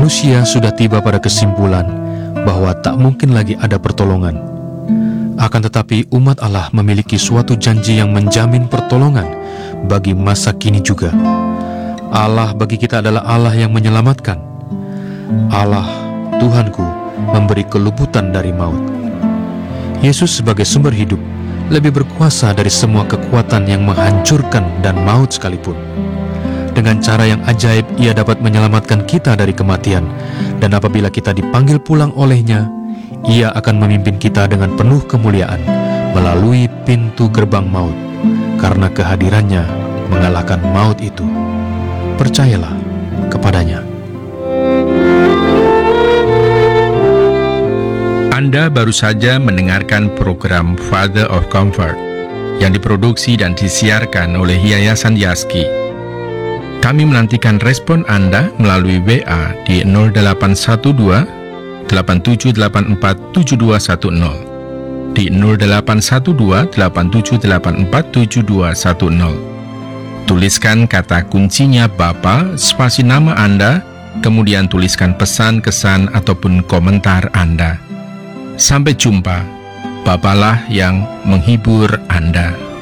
manusia sudah tiba pada kesimpulan bahwa tak mungkin lagi ada pertolongan. Akan tetapi umat Allah memiliki suatu janji yang menjamin pertolongan bagi masa kini juga. Allah bagi kita adalah Allah yang menyelamatkan. Allah, Tuhanku, memberi keluputan dari maut. Yesus sebagai sumber hidup lebih berkuasa dari semua kekuatan yang menghancurkan dan maut sekalipun. Dengan cara yang ajaib, Ia dapat menyelamatkan kita dari kematian, dan apabila kita dipanggil pulang oleh-Nya, Ia akan memimpin kita dengan penuh kemuliaan melalui pintu gerbang maut, karena kehadirannya mengalahkan maut itu. Percayalah kepadanya. Anda baru saja mendengarkan program Father of Comfort yang diproduksi dan disiarkan oleh Yayasan Yaski. Kami menantikan respon Anda melalui WA di 0812 8784 7210, di 0812 8784 7210. Tuliskan kata kuncinya Bapa, spasi nama Anda, kemudian tuliskan pesan, kesan, ataupun komentar Anda. Sampai jumpa, Bapalah yang menghibur Anda.